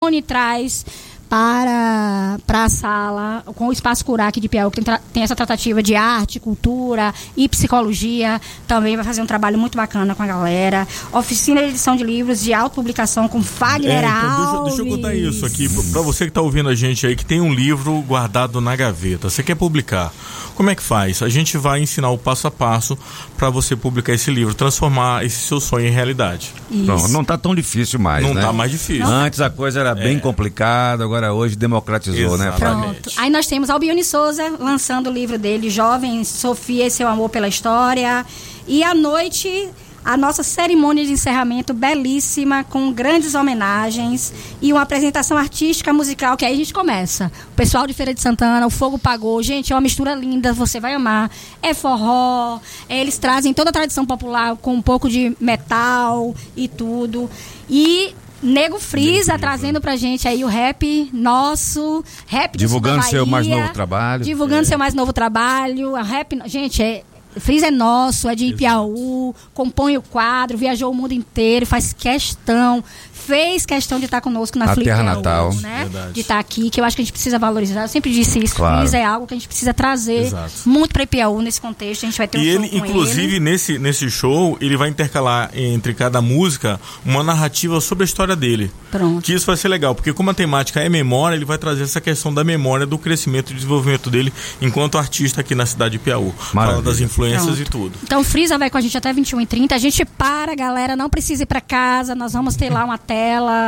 Simone traz para a sala, com o Espaço Curar aqui de Piauí, que tem essa tratativa de arte, cultura e psicologia. Também vai fazer um trabalho muito bacana com a galera. Oficina de edição de livros de autopublicação com Fagner Alves. Deixa eu contar isso aqui, para você que está ouvindo a gente aí, que tem um livro guardado na gaveta, você quer publicar, como é que faz? A gente vai ensinar o passo a passo para você publicar esse livro, transformar esse seu sonho em realidade. Não está tão difícil mais, não né? Tá mais difícil. Antes a coisa era bem complicada, agora hoje democratizou, exatamente, né, Flávia? Pronto. Aí nós temos Albione Souza lançando o livro dele, Jovem Sofia e seu amor pela história. E à noite, a nossa cerimônia de encerramento belíssima, com grandes homenagens e uma apresentação artística musical, que aí a gente começa. O pessoal de Feira de Santana, o Fogo Pagou, gente, é uma mistura linda, você vai amar. É forró, eles trazem toda a tradição popular com um pouco de metal e tudo. E Nego Frieza trazendo pra gente aí o rap nosso, rap divulgando seu mais novo trabalho. Divulgando seu mais novo trabalho. A rap, gente, Frieza é nosso, é de Ipiaú, compõe o quadro, viajou o mundo inteiro, fez questão de estar conosco na Flip Terra Natal, né? De estar aqui, que eu acho que a gente precisa valorizar. Eu sempre disse isso, claro. Frieza é algo que a gente precisa trazer muito para Ipiaú nesse contexto. A gente vai ter um show ele, inclusive, nesse show, ele vai intercalar entre cada música uma narrativa sobre a história dele. Pronto. Que isso vai ser legal, porque como a temática é memória, ele vai trazer essa questão da memória, do crescimento e desenvolvimento dele enquanto artista aqui na cidade de Ipiaú. Fala das influências e tudo. Então, Frieza vai com a gente até 21h30. A gente galera, não precisa ir para casa, nós vamos ter lá uma tela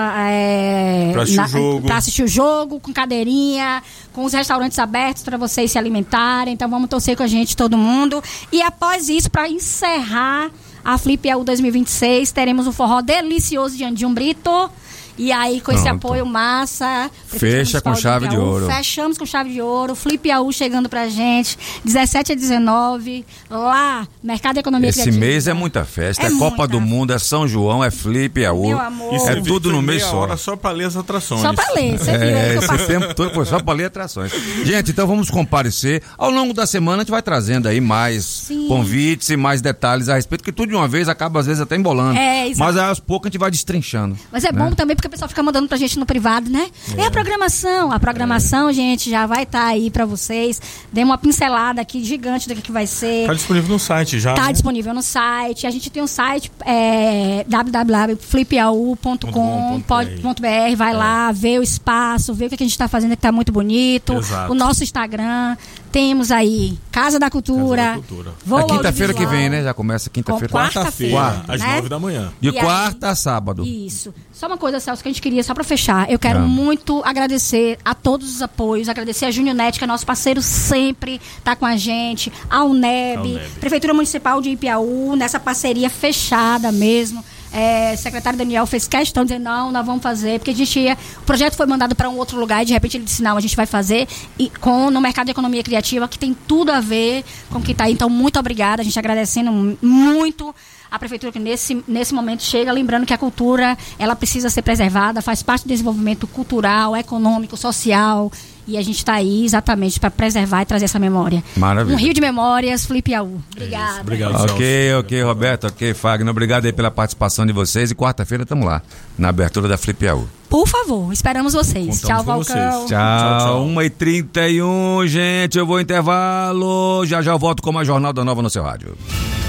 para assistir o jogo, com cadeirinha, com os restaurantes abertos para vocês se alimentarem. Então vamos torcer com a gente, todo mundo. E após isso, para encerrar a Flip Piauí 2026, teremos um forró delicioso de Andinho Brito. E aí, com esse apoio massa... Fecha com chave de ouro. Fechamos com chave de ouro. Flip Piauí chegando pra gente. 17 a 19. Lá, Mercado de Economia Criativa. Esse mês é muita festa. É Copa do Mundo, é São João, é Flip Piauí. Meu amor. É tudo no mês só. Hora só pra ler as atrações. Só pra ler. Você viu esse tempo todo foi só pra ler atrações. Gente, então vamos comparecer. Ao longo da semana a gente vai trazendo aí mais convites e mais detalhes a respeito, que tudo de uma vez acaba às vezes até embolando. Mas aos poucos a gente vai destrinchando. Mas é bom também porque o pessoal fica mandando pra gente no privado, né? É a programação. A programação, gente, já vai estar aí pra vocês. Dê uma pincelada aqui gigante do que vai ser. Tá disponível no site já. Tá disponível no site. A gente tem um site www.flippiau.com.br. Vai lá, vê o espaço, vê o que a gente tá fazendo, que tá muito bonito. Exato. O nosso Instagram. Temos aí Casa da Cultura. É quinta-feira que vem, né? Já começa quinta-feira. Quarta-feira, às 9 da manhã. De quarta a sábado. Isso. Só uma coisa, Celso, que a gente queria, só pra fechar. Eu quero muito agradecer a todos os apoios, agradecer a Júnior Net, que é nosso parceiro sempre, tá com a gente, a UNEB, Prefeitura Municipal de Ipiaú, nessa parceria fechada mesmo. O secretário Daniel fez questão de dizer, não, nós vamos fazer, porque o projeto foi mandado para um outro lugar e de repente ele disse, não, a gente vai fazer no Mercado de Economia Criativa, que tem tudo a ver com o que está aí. Então, muito obrigada, a gente agradecendo muito a prefeitura que nesse momento chega, lembrando que a cultura, ela precisa ser preservada, faz parte do desenvolvimento cultural, econômico, social, e a gente está aí exatamente para preservar e trazer essa memória. Maravilha. Um rio de memórias, Flip Piauí. Obrigada. Obrigado, Ok, Roberto, Fagner, obrigado aí pela participação de vocês, e quarta-feira estamos lá, na abertura da Flip Piauí. Por favor, esperamos vocês. Tchau, Valcão. Tchau. 1h31, gente, eu vou intervalo, já eu volto com mais Jornal da Nova no seu rádio.